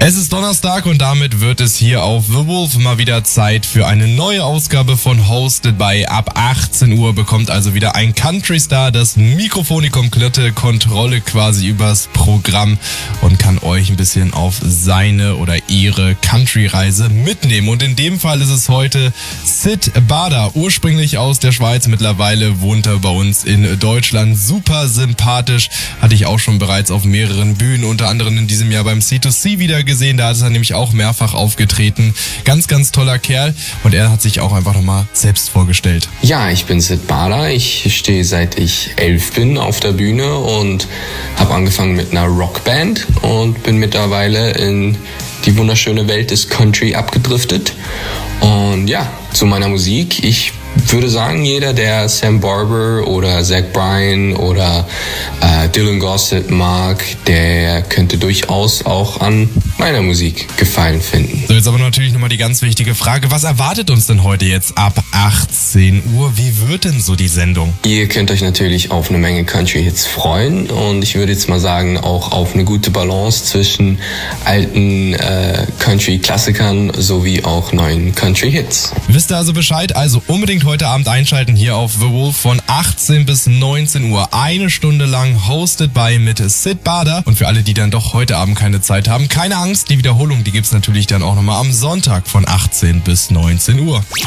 Es ist Donnerstag und damit wird es hier auf The Wolf mal wieder Zeit für eine neue Ausgabe von Hosted by. Ab 18 Uhr bekommt also wieder ein Country-Star das Mikrofon, die komplette Kontrolle quasi übers Programm und kann euch ein bisschen auf seine oder ihre Country-Reise mitnehmen. Und in dem Fall ist es heute Syd Barder, ursprünglich aus der Schweiz, mittlerweile wohnt er bei uns in Deutschland. Super sympathisch, hatte ich auch schon bereits auf mehreren Bühnen, unter anderem in diesem Jahr beim C2C wieder gesehen, da ist er nämlich auch mehrfach aufgetreten. Ganz, ganz toller Kerl und er hat sich auch einfach nochmal selbst vorgestellt. Ja, ich bin Syd Barder, ich stehe seit ich 11 bin auf der Bühne und habe angefangen mit einer Rockband und bin mittlerweile in die wunderschöne Welt des Country abgedriftet. Und ja, zu meiner Musik, ich würde sagen, jeder, der Sam Barber oder Zach Bryan oder Dylan Gossett mag, der könnte durchaus auch an meiner Musik Gefallen finden. So, jetzt aber natürlich nochmal die ganz wichtige Frage, was erwartet uns denn heute jetzt ab 18 Uhr? Wie wird denn so die Sendung? Ihr könnt euch natürlich auf eine Menge Country-Hits freuen und ich würde jetzt mal sagen, auch auf eine gute Balance zwischen alten Country-Klassikern sowie auch neuen Country-Hits. Wisst ihr also Bescheid? Also unbedingt heute Abend einschalten hier auf The Wolf von 18 bis 19 Uhr. Eine Stunde lang Hosted by mit Syd Barder. Und für alle, die dann doch heute Abend keine Zeit haben, keine Angst, die Wiederholung, die gibt's natürlich dann auch nochmal am Sonntag von 18 bis 19 Uhr.